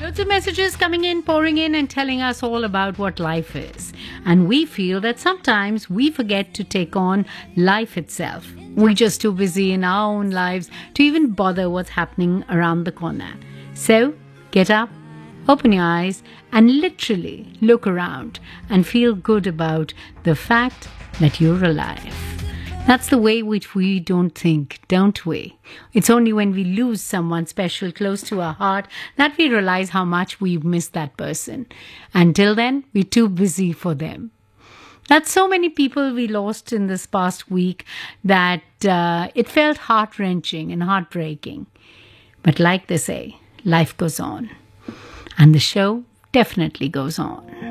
Lots of messages coming in, pouring in, and telling us all about what life is. And we feel that sometimes we forget to take on life itself. We're just too busy in our own lives to even bother what's happening around the corner. So, get up, open your eyes, and literally look around and feel good about the fact that you're alive. That's the way which we don't think, don't we? It's only when we lose someone special close to our heart that we realize how much we've missed that person. Until then, we're too busy for them. That's so many people we lost in this past week that it felt heart-wrenching and heartbreaking. But like they say, life goes on. And the show definitely goes on.